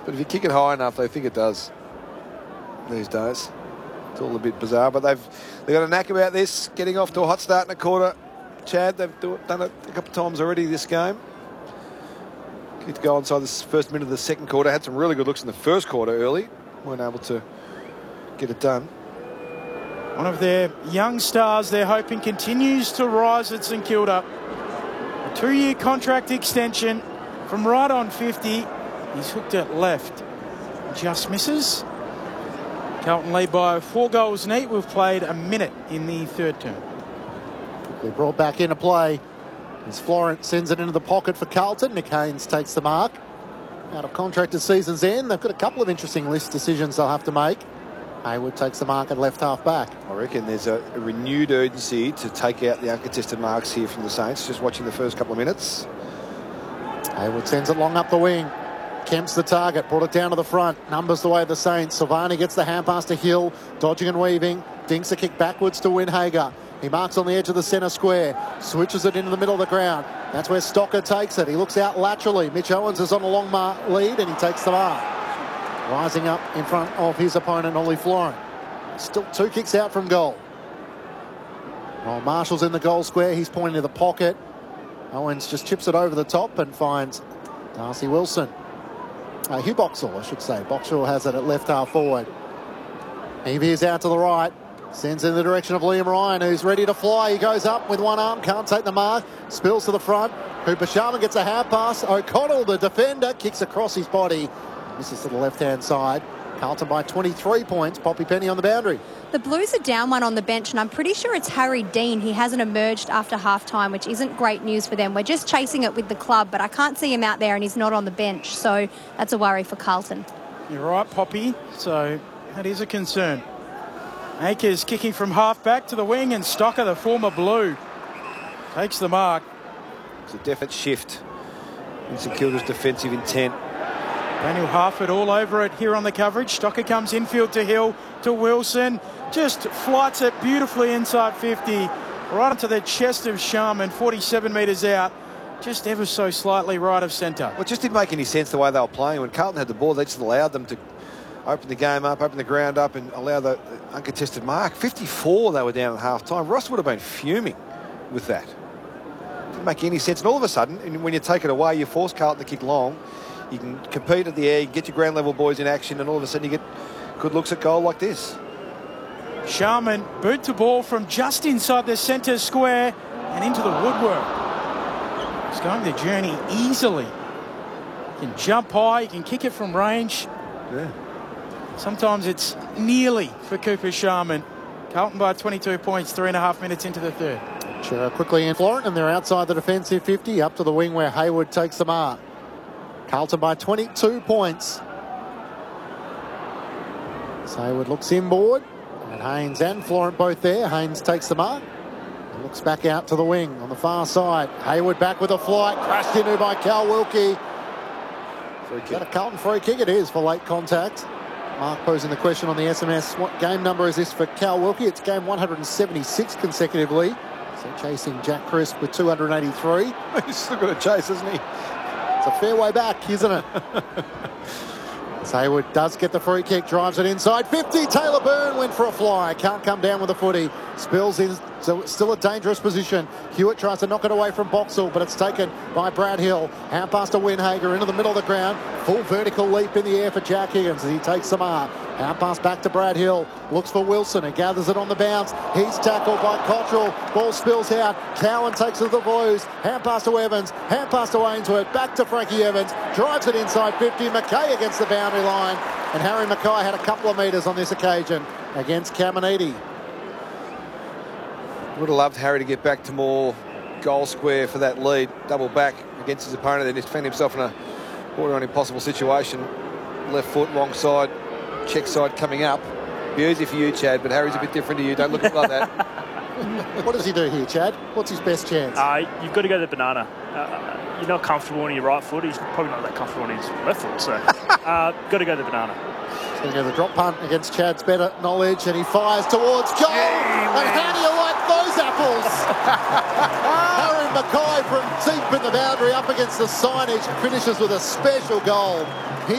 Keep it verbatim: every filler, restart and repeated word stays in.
But if you kick it high enough, they think it does these days. It's all a bit bizarre, but they've they've got a knack about this, getting off to a hot start in a quarter. Chad, they've do, done it a couple of times already this game. Get to go inside this first minute of the second quarter. Had some really good looks in the first quarter early. Weren't able to get it done. One of their young stars they're hoping continues to rise at St Kilda. A two-year contract extension from right on fifty. He's hooked it left. Just misses. Carlton lead by four goals neat. We've played a minute in the third term. Quickly brought back into play as Florent sends it into the pocket for Carlton. Nick Haynes takes the mark. Out of contract at season's end. They've got a couple of interesting list decisions they'll have to make. Hayward takes the mark at left half back. I reckon there's a, a renewed urgency to take out the uncontested marks here from the Saints. Just watching the first couple of minutes. Hayward sends it long up the wing. Kemp's the target, brought it down to the front. Numbers the way of the Saints. Silvani gets the hand pass to Hill, dodging and weaving. Dinks a kick backwards to Winhager. He marks on the edge of the centre square, switches it into the middle of the ground. That's where Stocker takes it. He looks out laterally. Mitch Owens is on a long mark lead and he takes the mark. Rising up in front of his opponent, Ollie Florent. Still two kicks out from goal. While Marshall's in the goal square, he's pointing to the pocket. Owens just chips it over the top and finds Darcy Wilson. Uh, Hugh Boxall, I should say. Boxall has it at left half forward. He veers out to the right. Sends in the direction of Liam Ryan, who's ready to fly. He goes up with one arm, can't take the mark. Spills to the front. Cooper Sharman gets a half pass. O'Connell, the defender, kicks across his body. Misses to the left-hand side. Carlton by twenty-three points. Poppy Penny on the boundary. The Blues are down one on the bench, and I'm pretty sure it's Harry Dean. He hasn't emerged after half-time, which isn't great news for them. We're just chasing it with the club, but I can't see him out there, and he's not on the bench. So that's a worry for Carlton. You're right, Poppy. So that is a concern. Akers kicking from half-back to the wing, and Stocker, the former Blue, takes the mark. It's a definite shift in St Kilda's defensive intent. Daniel Harford all over it here on the coverage. Stocker comes infield to Hill, to Wilson. Just flights it beautifully inside fifty. Right onto the chest of Sharman, forty-seven metres out. Just ever so slightly right of centre. Well, it just didn't make any sense the way they were playing. When Carlton had the ball, they just allowed them to open the game up, open the ground up and allow the uncontested mark. fifty-four they were down at half-time. Ross would have been fuming with that. Didn't make any sense. And all of a sudden, when you take it away, you force Carlton to kick long. You can compete at the air, you get your ground level boys in action, and all of a sudden you get good looks at goal like this. Sharman boot to ball from just inside the centre square and into the woodwork. He's going the journey easily. You can jump high, you can kick it from range. Yeah. Sometimes it's nearly for Cooper Sharman. Carlton by twenty-two points, three and a half minutes into the third. Chera quickly in Florent, and they're outside the defensive fifty, up to the wing where Hayward takes the mark. Carlton by twenty-two points. So Hayward looks inboard, and Haynes and Florent both there. Haynes takes the mark and looks back out to the wing on the far side. Hayward back with a flight, crashed into by Cal Wilkie. Free Is that a Carlton free kick? It is for late contact. Mark posing the question on the S M S, what game number is this for Cal Wilkie? It's game one hundred seventy-six consecutively. So chasing Jack Crisp with two hundred eighty-three. He's still got a chase, isn't he? It's a fair way back, isn't it? So Hayward does get the free kick, drives it inside fifty. Taylor Byrne went for a fly, can't come down with the footy. Spills in, so it's still a dangerous position. Hewitt tries to knock it away from Boxall, but it's taken by Brad Hill. Hand pass to Winhager into the middle of the ground. Full vertical leap in the air for Jack Higgins as he takes the mark. Hand pass back to Brad Hill. Looks for Wilson and gathers it on the bounce. He's tackled by Cottrell. Ball spills out. Cowan takes it to the Blues. Hand pass to Evans. Hand pass to Ainsworth. Back to Frankie Evans. Drives it inside fifty. Mackay against the boundary line. And Harry Mackay had a couple of metres on this occasion against Caminiti. Would have loved Harry to get back to more goal square for that lead. Double back against his opponent. Then he's found himself in a borderline impossible situation. Left foot, wrong side, check side coming up. Be easy for you, Chad, but Harry's a bit different to you. Don't look at it like that. What does he do here, Chad? What's his best chance? Uh, you've got to go the banana. Uh, you're not comfortable on your right foot. He's probably not that comfortable on his left foot. So, uh, got to go the banana. He's going to go the drop punt against Chad's better knowledge, and he fires towards goal. And how do you like those apples? Harry Mackay from deep in the boundary up against the signage finishes with a special goal.